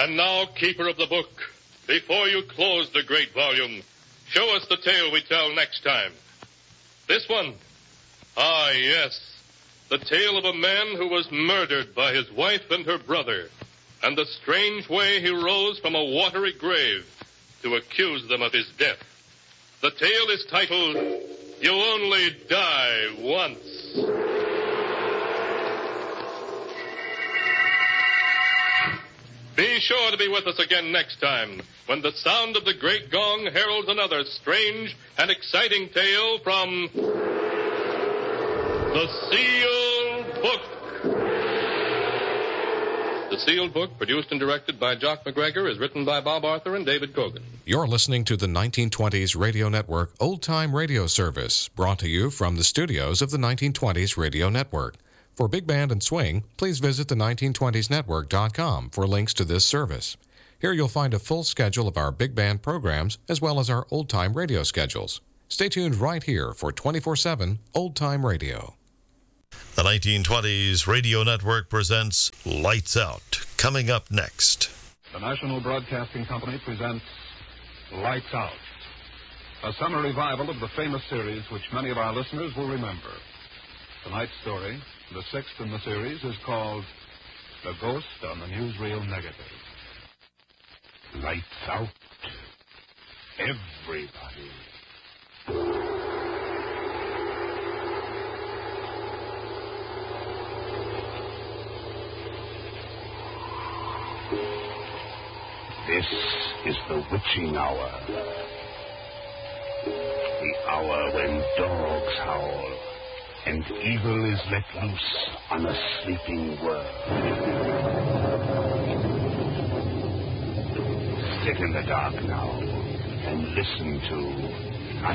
And now, keeper of the book, before you close the great volume, show us the tale we tell next time. This one? Ah, yes. The tale of a man who was murdered by his wife and her brother, and the strange way he rose from a watery grave to accuse them of his death. The tale is titled, You Only Die Once. Be sure to be with us again next time, when the sound of the great gong heralds another strange and exciting tale from The Sealed Book. The Sealed Book, produced and directed by Jock McGregor, is written by Bob Arthur and David Kogan. You're listening to the 1920s Radio Network Old Time Radio Service, brought to you from the studios of the 1920s Radio Network. For Big Band and Swing, please visit the 1920snetwork.com for links to this service. Here you'll find a full schedule of our Big Band programs, as well as our old-time radio schedules. Stay tuned right here for 24/7 Old-Time Radio. The 1920s Radio Network presents Lights Out, coming up next. The National Broadcasting Company presents Lights Out, a summer revival of the famous series which many of our listeners will remember. Tonight's story, the sixth in the series, is called The Ghost on the Newsreel Negative. Lights out. Everybody. This is the witching hour. The hour when dogs howl and evil is let loose on a sleeping world. Sit in the dark now and listen to